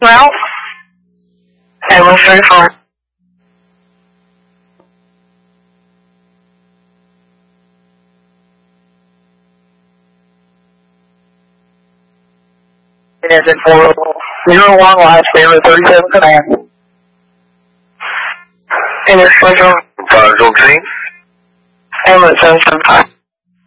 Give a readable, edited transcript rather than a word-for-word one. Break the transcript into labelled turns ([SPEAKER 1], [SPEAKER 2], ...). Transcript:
[SPEAKER 1] Well, it was very hard. It is in 401 last favor 37 command. It is scheduled.
[SPEAKER 2] 中心。
[SPEAKER 1] Ambulance 775.